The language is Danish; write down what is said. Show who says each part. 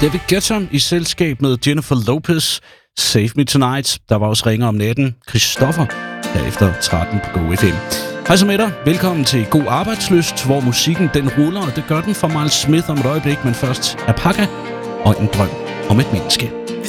Speaker 1: David Guetta i selskab med Jennifer Lopez, Save Me Tonight. Der var også Ringer om natten, Christoffer, herefter 13 på Go FM. Hej så med dig. Velkommen til God Arbejdslyst, hvor musikken den ruller, og det gør den for Miles Smith om et øjeblik, men først Alpaca og En drøm om et menneske.
Speaker 2: Vi